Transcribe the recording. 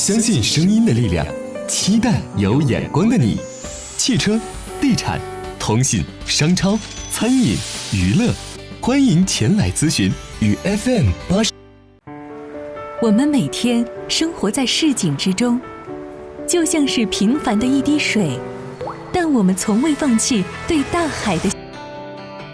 相信声音的力量，期待有眼光的你。汽车、地产、通信、商超、餐饮、娱乐，欢迎前来咨询。与 FM80。 我们每天生活在市井之中，就像是平凡的一滴水，但我们从未放弃对大海的